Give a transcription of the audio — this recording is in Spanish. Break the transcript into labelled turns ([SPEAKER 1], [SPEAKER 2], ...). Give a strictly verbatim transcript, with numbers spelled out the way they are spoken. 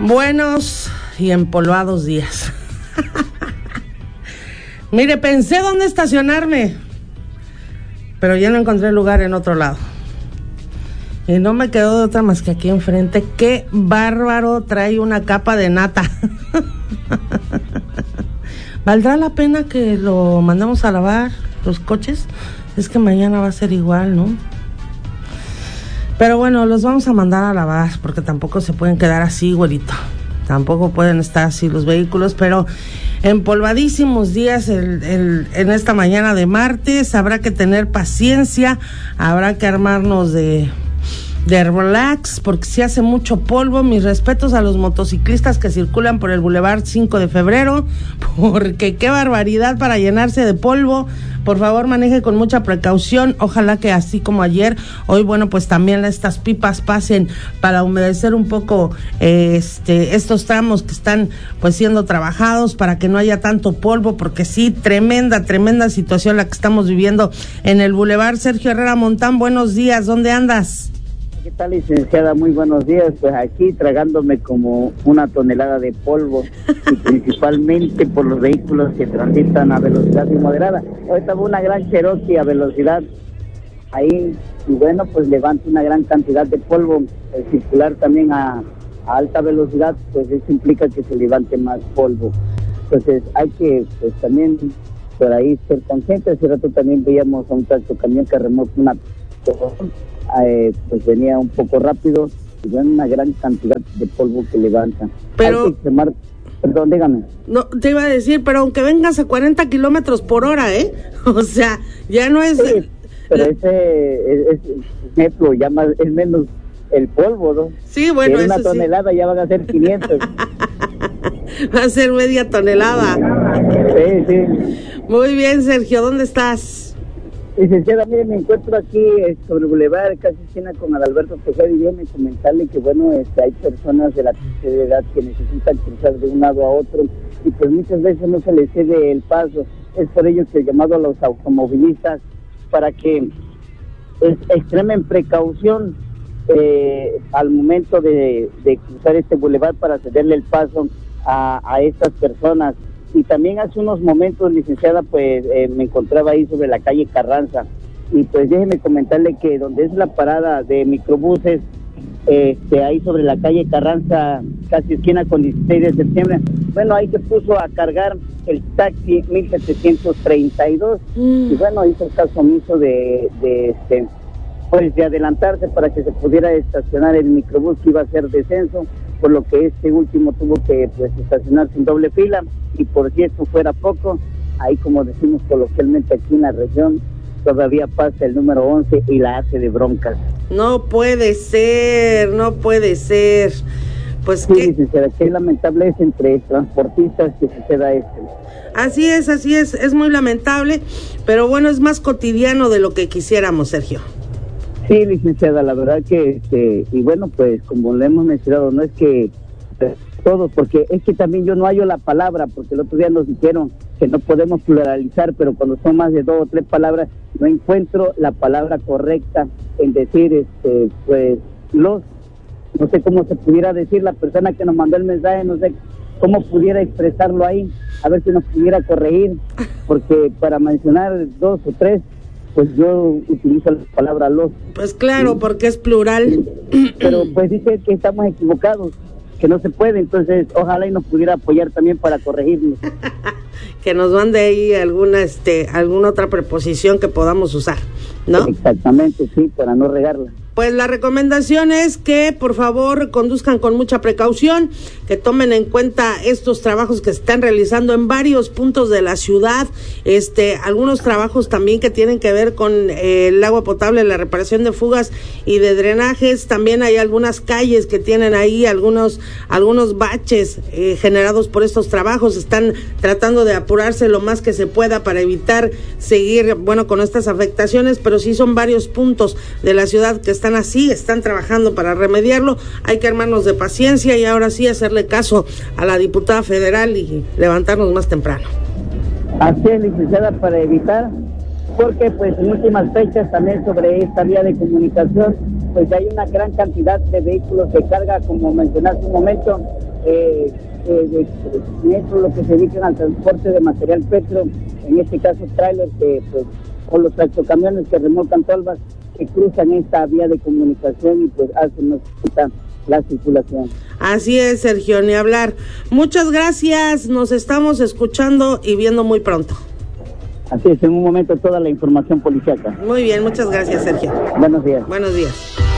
[SPEAKER 1] Buenos y empolvados días. Mire, pensé dónde estacionarme, pero ya no encontré lugar en otro lado. Y no me quedó de otra más que aquí enfrente. ¡Qué bárbaro! Trae una capa de nata. ¿Valdrá la pena que lo mandemos a lavar los coches? Es que mañana va a ser igual, ¿no? Pero bueno, los vamos a mandar a lavar, porque tampoco se pueden quedar así, güerito. Tampoco pueden estar así los vehículos, pero empolvadísimos días el, el, en esta mañana de martes. Habrá que tener paciencia, habrá que armarnos de... de relax, porque si hace mucho polvo. Mis respetos a los motociclistas que circulan por el Boulevard cinco de febrero, porque qué barbaridad para llenarse de polvo. Por favor, maneje con mucha precaución. Ojalá que así como ayer, hoy, bueno, pues también estas pipas pasen para humedecer un poco eh, este estos tramos que están pues siendo trabajados, para que no haya tanto polvo, porque sí, tremenda, tremenda situación la que estamos viviendo en el Boulevard. Sergio Herrera Montán, buenos días, ¿dónde andas?
[SPEAKER 2] ¿Qué tal, licenciada? Muy buenos días. Pues aquí tragándome como una tonelada de polvo, y principalmente por los vehículos que transitan a velocidad inmoderada. Ahorita hubo una gran Cherokee a velocidad ahí, y bueno, pues levanta una gran cantidad de polvo. El circular también a, a alta velocidad, pues eso implica que se levante más polvo. Entonces hay que, pues también por ahí ser conscientes. Hace rato también veíamos a un tracto camión que remolca una... Eh, pues venía un poco rápido y ven una gran cantidad de polvo que levanta.
[SPEAKER 1] Pero,
[SPEAKER 2] Hay que quemar, perdón, dígame.
[SPEAKER 1] No, te iba a decir, pero aunque vengas a cuarenta kilómetros por hora, ¿eh? O sea, ya no es...
[SPEAKER 2] Sí, pero ese es, es ejemplo, ya más, es menos el polvo, ¿no?
[SPEAKER 1] Sí, bueno,
[SPEAKER 2] si es una
[SPEAKER 1] eso
[SPEAKER 2] tonelada
[SPEAKER 1] sí.
[SPEAKER 2] Ya van a ser quinientos.
[SPEAKER 1] Va a ser media tonelada.
[SPEAKER 2] Sí, sí.
[SPEAKER 1] Muy bien, Sergio, ¿dónde estás?
[SPEAKER 2] Licenciada, mire, me encuentro aquí eh, sobre el Boulevard, casi esquina con Adalberto Tejeda, y viene a comentarle que, bueno, este, hay personas de la tercera edad que necesitan cruzar de un lado a otro, y pues muchas veces no se les cede el paso. Es por ello que he llamado a los automovilistas para que es, extremen precaución eh, al momento de, de cruzar este Boulevard para cederle el paso a, a estas personas. Y también hace unos momentos, licenciada, pues eh, me encontraba ahí sobre la calle Carranza, y pues déjeme comentarle que donde es la parada de microbuses, este, ahí sobre la calle Carranza, casi esquina con dieciséis de septiembre, bueno, ahí se puso a cargar el taxi mil setecientos treinta y dos, mm. y bueno, hizo el caso omiso de, de este, pues de adelantarse para que se pudiera estacionar el microbús que iba a hacer descenso, por lo que este último tuvo que pues estacionarse en doble fila. Y por si esto fuera poco, ahí, como decimos coloquialmente aquí en la región, todavía pasa el número once y la hace de broncas.
[SPEAKER 1] No puede ser, no puede ser. Pues
[SPEAKER 2] sí,
[SPEAKER 1] que...
[SPEAKER 2] licenciada, qué lamentable es entre transportistas que suceda esto.
[SPEAKER 1] Así es, así es, es muy lamentable, pero bueno, es más cotidiano de lo que quisiéramos, Sergio.
[SPEAKER 2] Sí, licenciada, la verdad que, este, y bueno, pues como le hemos mencionado, no es que eh, todos, porque es que también yo no hallo la palabra, porque el otro día nos dijeron que no podemos pluralizar, pero cuando son más de dos o tres palabras, no encuentro la palabra correcta en decir, este, pues, los, no sé cómo se pudiera decir, la persona que nos mandó el mensaje, no sé cómo pudiera expresarlo ahí, a ver si nos pudiera corregir, porque para mencionar dos o tres, pues yo utilizo la palabra los.
[SPEAKER 1] Pues claro, ¿sí? Porque es plural.
[SPEAKER 2] Pero pues dice que estamos equivocados, que no se puede, entonces ojalá y nos pudiera apoyar también para corregirnos.
[SPEAKER 1] Que nos mande ahí alguna, este, alguna otra preposición que podamos usar, ¿no?
[SPEAKER 2] Exactamente, sí, para no regarla.
[SPEAKER 1] Pues la recomendación es que por favor conduzcan con mucha precaución, que tomen en cuenta estos trabajos que se están realizando en varios puntos de la ciudad, este, algunos trabajos también que tienen que ver con eh, el agua potable, la reparación de fugas y de drenajes. También hay algunas calles que tienen ahí algunos, algunos baches eh, generados por estos trabajos. Están tratando de apurarse lo más que se pueda para evitar seguir, bueno, con estas afectaciones, pero sí son varios puntos de la ciudad que están así, están trabajando para remediarlo. Hay que armarnos de paciencia y ahora sí hacerle caso a la diputada federal y levantarnos más temprano.
[SPEAKER 2] Así es, licenciada, para evitar, porque pues en últimas fechas también sobre esta vía de comunicación, pues hay una gran cantidad de vehículos de carga, como mencionaste un momento, eh, eh, de, de eso lo que se dedican al transporte de material petro, en este caso tráiler, que pues, o los tractocamiones que remolcan tolvas, que cruzan esta vía de comunicación y pues hacen nos quita la circulación.
[SPEAKER 1] Así es, Sergio, ni hablar. Muchas gracias, nos estamos escuchando y viendo muy pronto.
[SPEAKER 2] Así es, en un momento toda la información policiaca.
[SPEAKER 1] Muy bien, muchas gracias, Sergio.
[SPEAKER 2] Buenos días.
[SPEAKER 1] Buenos días.